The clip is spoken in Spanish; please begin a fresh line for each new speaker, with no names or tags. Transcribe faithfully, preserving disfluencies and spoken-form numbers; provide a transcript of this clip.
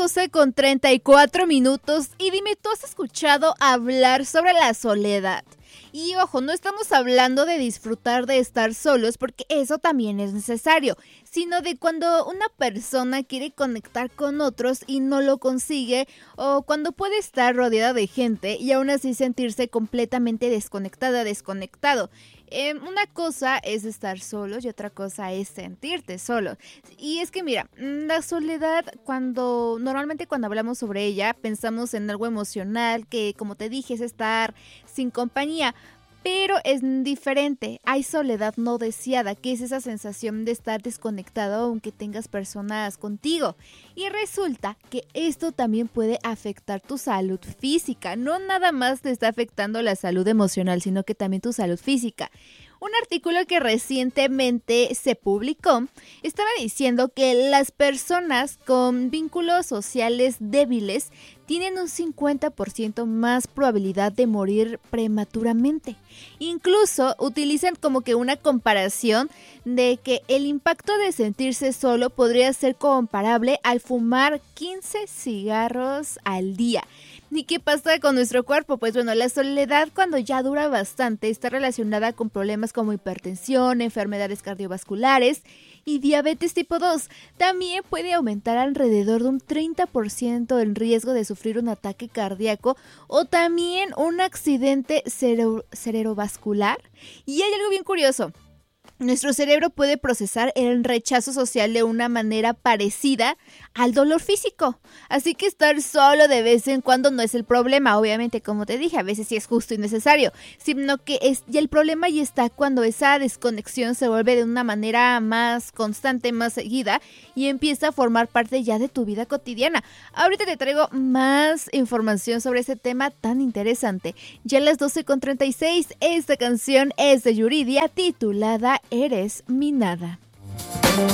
doce con treinta y cuatro minutos y dime, ¿tú has escuchado hablar sobre la soledad? Y ojo, no estamos hablando de disfrutar de estar solos porque eso también es necesario, sino de cuando una persona quiere conectar con otros y no lo consigue, o cuando puede estar rodeada de gente y aún así sentirse completamente desconectada, desconectado. Eh, una cosa es estar solos y otra cosa es sentirte solo. Y es que mira, la soledad, cuando normalmente cuando hablamos sobre ella pensamos en algo emocional que, como te dije, es estar sin compañía. Pero es diferente, hay soledad no deseada, que es esa sensación de estar desconectado aunque tengas personas contigo. Y resulta que esto también puede afectar tu salud física, no nada más te está afectando la salud emocional, sino que también tu salud física. Un artículo que recientemente se publicó estaba diciendo que las personas con vínculos sociales débiles tienen un cincuenta por ciento más probabilidad de morir prematuramente. Incluso utilizan como que una comparación de que el impacto de sentirse solo podría ser comparable al fumar quince cigarros al día. ¿Y qué pasa con nuestro cuerpo? Pues bueno, la soledad cuando ya dura bastante está relacionada con problemas como hipertensión, enfermedades cardiovasculares y diabetes tipo dos. También puede aumentar alrededor de un treinta por ciento el riesgo de sufrir un ataque cardíaco o también un accidente cere- cerebrovascular. Y hay algo bien curioso. Nuestro cerebro puede procesar el rechazo social de una manera parecida al dolor físico. Así que estar solo de vez en cuando no es el problema. Obviamente, como te dije, a veces sí es justo y necesario. Sino que es, y el problema ya está cuando esa desconexión se vuelve de una manera más constante, más seguida y empieza a formar parte ya de tu vida cotidiana. Ahorita te traigo más información sobre ese tema tan interesante. Ya a las doce con treinta y seis, esta canción es de Yuridia titulada Eres mi nada.